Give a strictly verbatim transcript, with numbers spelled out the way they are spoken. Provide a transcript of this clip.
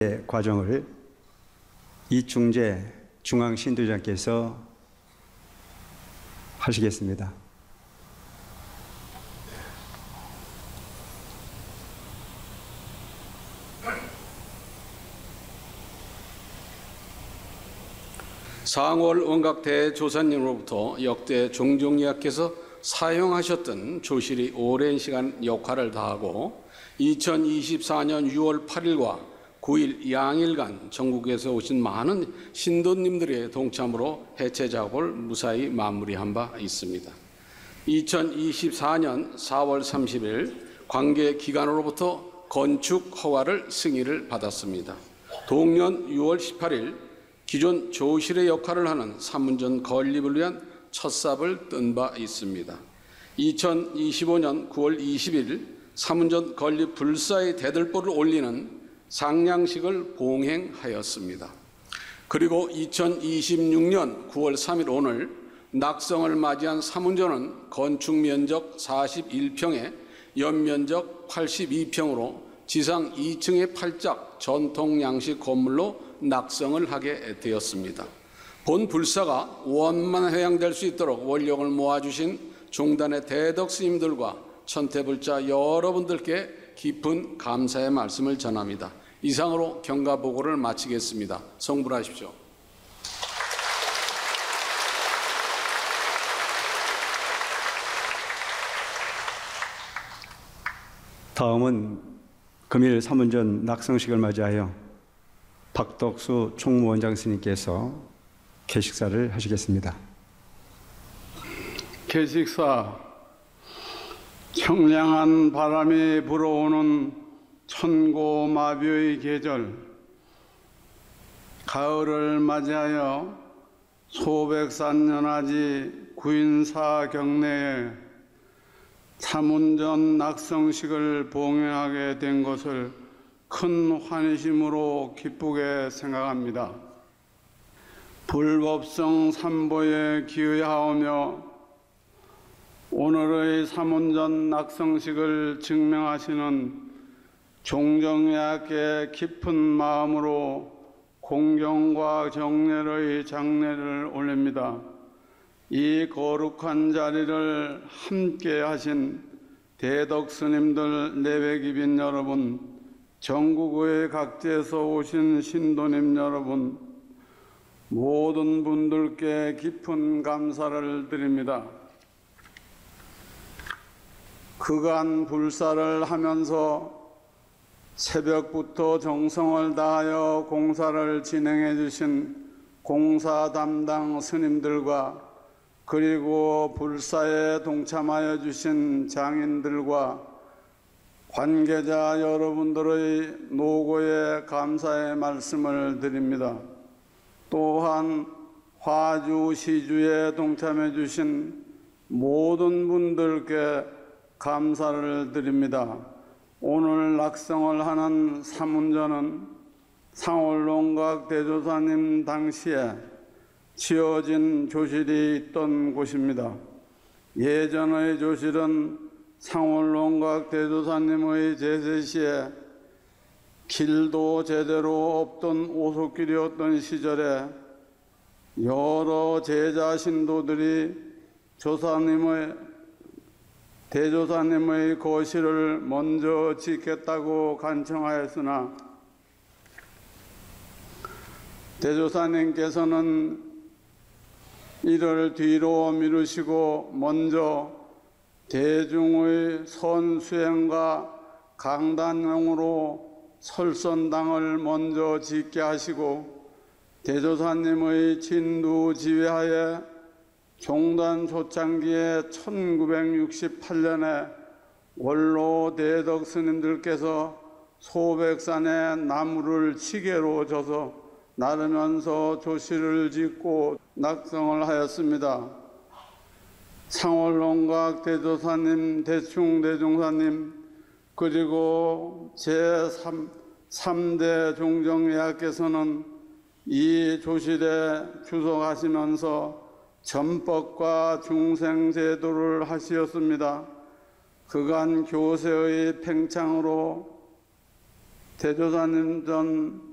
과정을 이충재 중앙신도장께서 하시겠습니다. 상월 원각대 조사님으로부터 역대 종종리학께서 사용하셨던 조실이 오랜 시간 역할을 다하고 이천이십사 년 유월 팔일과 구일 양일간 전국에서 오신 많은 신도님들의 동참으로 해체 작업을 무사히 마무리한 바 있습니다. 이천이십사 년 사월 삼십일 관계기관으로부터 건축 허가를 승인을 받았습니다. 동년 유월 십팔일 기존 조실의 역할을 하는 삼문전 건립을 위한 첫 삽을 뜬 바 있습니다. 이천이십오 년 구월 이십일 삼문전 건립 불사의 대들보를 올리는 상량식을 봉행하였습니다. 그리고 이천이십육 년 구월 삼일 오늘 낙성을 맞이한 삼문전은 건축 면적 사십일 평에 연면적 팔십이 평으로 지상 이 층의 팔작 전통 양식 건물로 낙성을 하게 되었습니다. 본 불사가 원만 회양될 수 있도록 원력을 모아주신 종단의 대덕 스님들과 천태불자 여러분들께 깊은 감사의 말씀을 전합니다. 이상으로 경가보고를 마치겠습니다. 성불하십시오. 다음은 금일 삼문전 낙성식을 맞이하여 박덕수 총무원장 스님께서 개식사를 하시겠습니다. 개식사. 청량한 바람이 불어오는 천고마비의 계절, 가을을 맞이하여 소백산연화지 구인사 경내에 삼문전 낙성식을 봉행하게 된 것을 큰 환희심으로 기쁘게 생각합니다. 불법성 삼보에 기의하오며 오늘의 삼문전 낙성식을 증명하시는 종정리학의 깊은 마음으로 공경과 정례의 장례를 올립니다. 이 거룩한 자리를 함께 하신 대덕 스님들, 내외기빈 여러분, 전국의 각지에서 오신 신도님 여러분, 모든 분들께 깊은 감사를 드립니다. 그간 불사를 하면서 새벽부터 정성을 다하여 공사를 진행해 주신 공사 담당 스님들과 그리고 불사에 동참하여 주신 장인들과 관계자 여러분들의 노고에 감사의 말씀을 드립니다. 또한 화주, 시주에 동참해 주신 모든 분들께 감사를 드립니다. 오늘 낙성을 하는 삼문전은 상월농각 대조사님 당시에 지어진 조실이 있던 곳입니다. 예전의 조실은 상월농각 대조사님의 제세 시에 길도 제대로 없던 오솔길이었던 시절에 여러 제자 신도들이 조사님의 대조사님의 거실을 먼저 짓겠다고 간청하였으나 대조사님께서는 이를 뒤로 미루시고 먼저 대중의 선수행과 강단용으로 설선당을 먼저 짓게 하시고 대조사님의 진두지휘하에 종단 초창기에 천구백육십팔 년에 원로 대덕 스님들께서 소백산에 나무를 지게로 져서 나르면서 조실을 짓고 낙성을 하였습니다. 상월농각 대조사님, 대충대종사님, 그리고 제삼 대 종정예하께서는 이 조실에 주석하시면서 전법과 중생제도를 하시었습니다. 그간 교세의 팽창으로 대조사님 전